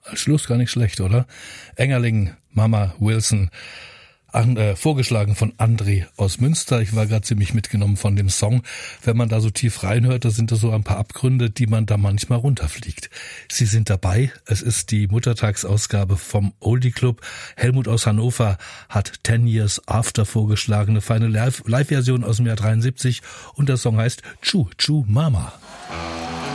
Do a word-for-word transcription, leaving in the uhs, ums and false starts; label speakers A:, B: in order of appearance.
A: als Schluss gar nicht schlecht, oder? Engerling, Mama Wilson, an, äh, vorgeschlagen von André aus Münster. Ich war gerade ziemlich mitgenommen von dem Song. Wenn man da so tief reinhört, da sind da so ein paar Abgründe, die man da manchmal runterfliegt. Sie sind dabei. Es ist die Muttertagsausgabe vom Oldie Club. Helmut aus Hannover hat Ten Years After vorgeschlagen, eine feine Live- Live-Version aus dem Jahr dreiundsiebzig und der Song heißt Chu Chu Mama.